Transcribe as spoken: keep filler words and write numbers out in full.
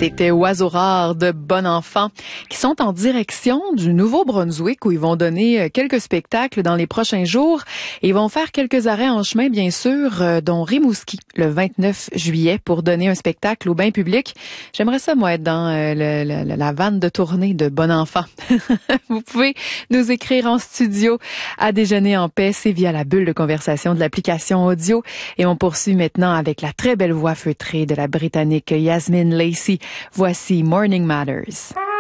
C'était Oiseaux rares de Bon Enfant qui sont en direction du Nouveau-Brunswick où ils vont donner quelques spectacles dans les prochains jours et ils vont faire quelques arrêts en chemin bien sûr, dont Rimouski le vingt-neuf juillet pour donner un spectacle au bain public. J'aimerais ça moi être dans euh, le, le, la vanne de tournée de Bon Enfant. Vous pouvez nous écrire en studio à Déjeuner en paix, c'est via la bulle de conversation de l'application audio et on poursuit maintenant avec la très belle voix feutrée de la Britannique Yasmin Lacey. Voici Morning Matters.